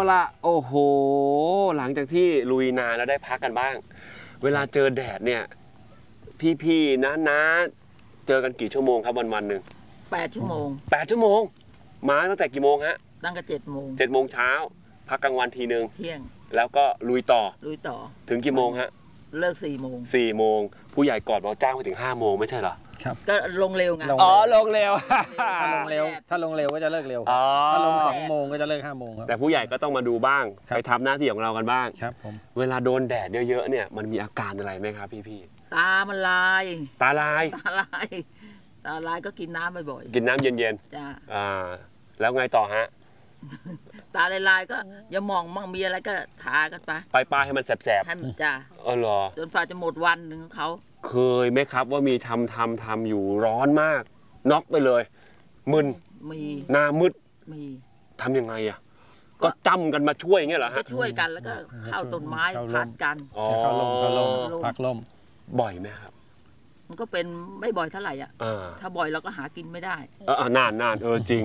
ละโอ้โหหลังจากที่ลุยนาแล้วได้พักกันบ้างเวลาเจอแดดเนี่ยพี่ๆนะเจอกันกี่ชั่วโมงครับวันๆหนึ่ง 8 ชั่วโมง 8 ชั่วโมงมาตั้งแต่กี่โมงฮะตั้งแต่7 โมง 7 โมงเช้าพักกลางวันทีนึงเที่ยงแล้วก็ลุยต่อถึงกี่โมงฮะเลิก4 โมง 4 โมงผู้ใหญ่ก่อนเราจ้างไปถึง5 โมงไม่ใช่เหรอครับก็ลงเร็วไงอ๋อลงเร็วถ้าลงเร็วก็จะเลิกเร็วถ้าลง2 โมงก็จะเลิก5 โมงครับแต่ผู้ใหญ่ก็ต้องมาดูบ้างไปทำหน้าที่ของเรากันบ้างครับผมเวลาโดนแดดเยอะๆเนี่ยมันมีอาการอะไรไหมครับพี่ตามันลายตาลายก็กินน้ำบ่อยๆกินน้ำเย็นๆจ้าแล้วไงต่อฮะตาลายก็อย่ามองมั่งมีอะไรก็ทากันไปป้ายให้มันแสบๆให้มันจ้าเหรอจนฝ่าจะหมดวันหนึ่งเขาเคยไหมครับว่ามีทำอยู่ร้อนมากน็อกไปเลยมึนมีหน้ามืดมีทำยังไงอ่ะก็จำกันมาช่วยอย่างเงี้ยเหรอฮะก็ช่วยกันแล้วก็เข้าต้นไม้ผัดกันเข้าลมพักลมบ่อยไหมครับมันก็เป็นไม่บ่อยเท่าไหร่อ่ะถ้าบ่อยเราก็หากินไม่ได้นานจริง